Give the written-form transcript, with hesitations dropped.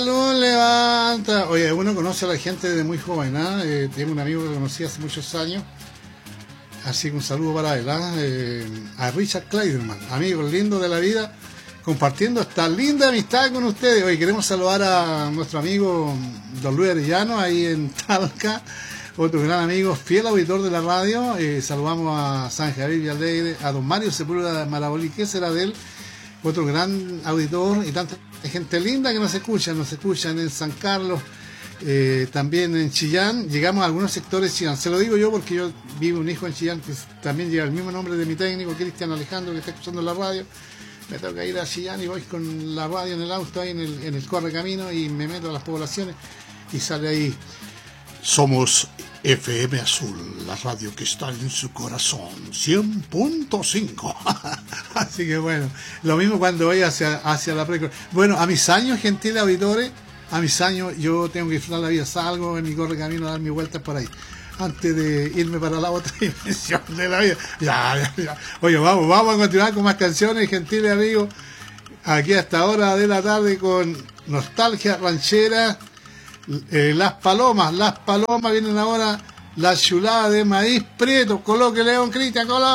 Lo levanta. Oye, uno conoce a la gente desde muy joven, ¿ah? Tengo un amigo que conocí hace muchos años, así que un saludo para él, ¿ah? A Richard Kleiderman, amigo lindo de la vida, compartiendo esta linda amistad con ustedes. Hoy queremos saludar a nuestro amigo Don Luis Arellano, ahí en Talca, otro gran amigo, fiel auditor de la radio. Saludamos a San Javier Villalegre, a Don Mario Sepúlveda Marabolí, que será de él, otro gran auditor, y tanta gente linda que nos escuchan en San Carlos, también en Chillán. Llegamos a algunos sectores de Chillán, se lo digo yo porque yo vivo un hijo en Chillán que también lleva el mismo nombre de mi técnico, Cristian Alejandro, que está escuchando la radio. Me toca ir a Chillán y voy con la radio en el auto, ahí en el correcamino, y me meto a las poblaciones y sale ahí: somos FM Azul, la radio que está en su corazón, 100.5. Así que bueno, lo mismo cuando voy hacia la pre. Bueno, a mis años, gentiles auditores, a mis años yo tengo que disfrutar la vida, salgo en mi correcamino a dar mis vueltas por ahí, antes de irme para la otra dimensión de la vida. Ya. Oye, vamos a continuar con más canciones, gentiles amigos, aquí hasta ahora de la tarde con nostalgia ranchera. Las palomas vienen ahora, la chulada de maíz prieto. Coloque León, Cristian, coloque.